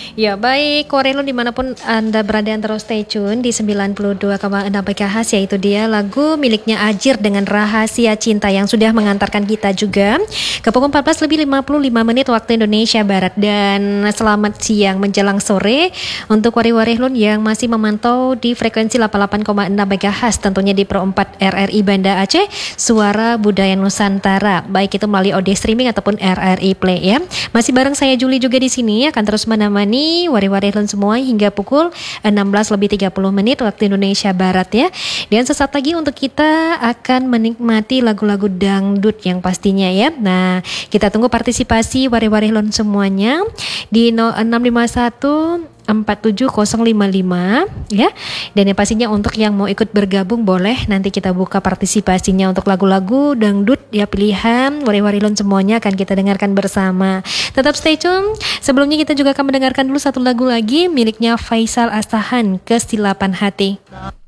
Ya baik, Korelo dimanapun Anda berada terus stay tune di 92,6 MHz, yaitu dia lagu miliknya Ajir dengan Rahasia Cinta yang sudah mengantarkan kita juga ke pukul 14 lebih 55 menit waktu Indonesia Barat. Dan selamat siang menjelang sore untuk wari-wari lun yang masih memantau di frekuensi 88,6 MHz tentunya di Pro 4 RRI Banda Aceh, Suara Budaya Nusantara, baik itu melalui audio streaming ataupun RRI Play ya. Masih bareng saya Juli juga di sini akan terus menemani wari-wari lun semua hingga pukul 16 lebih 30 menit waktu Indonesia Barat ya. Dan sesaat lagi untuk kita akan menikmati lagu-lagu dangdut yang pastinya ya. Nah, kita tunggu partisipasi wari-wari lun semuanya di 0651 47055 ya. Dan yang pastinya untuk yang mau ikut bergabung boleh nanti kita buka partisipasinya untuk lagu-lagu dangdut ya, pilihan wari-wari lon semuanya akan kita dengarkan bersama. Tetap stay tune. Sebelumnya kita juga akan mendengarkan dulu satu lagu lagi miliknya Faisal Astahan, Kesilapan Hati.